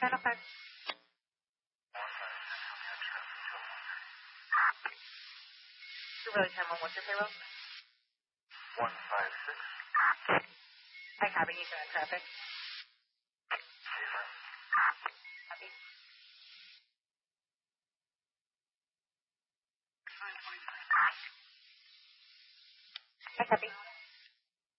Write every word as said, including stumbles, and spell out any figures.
ten oh five. Really ten one, what's your payload? one five six. I copy you in traffic. Copy. I copy.